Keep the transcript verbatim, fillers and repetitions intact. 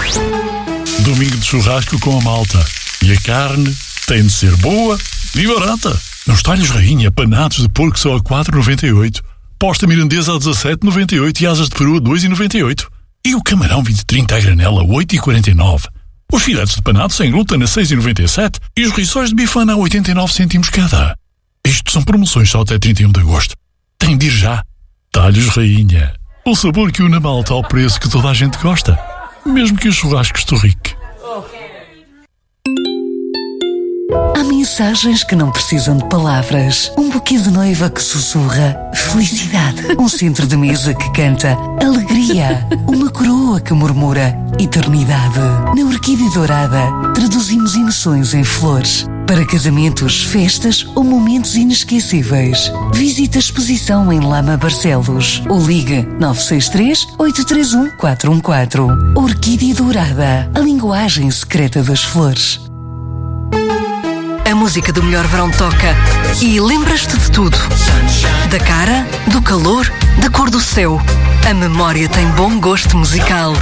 Domingo de churrasco com a malta. E a carne tem de ser boa e barata. Nos talhos rainha, panados de porco só a quatro e noventa e oito. Posta mirandesa a dezassete e noventa e oito e asas de peru a dois e noventa e oito. E o camarão vinte e trinta a granela a oito e quarenta e nove. Os filetes de panado sem glúten a seis e noventa e sete e os rissóis de bifana a oitenta e nove cêntimos cada. Isto são promoções só até trinta e um de agosto. Tem de ir já. Talhos rainha. O sabor que une a malta ao preço que toda a gente gosta. Mesmo que o churrasco estorrique. Há mensagens que não precisam de palavras. Um buquê de noiva que sussurra felicidade. Um centro de mesa que canta alegria. Uma coroa que murmura eternidade. Na Orquídea Dourada traduzimos emoções em flores. Para casamentos, festas ou momentos inesquecíveis. Visite a exposição em Lama Barcelos ou ligue nove seis três, oito três um, quatro um quatro. Orquídea Dourada, a linguagem secreta das flores. A música do melhor verão toca e lembras-te de tudo. Da cara, do calor, da cor do céu. A memória tem bom gosto musical.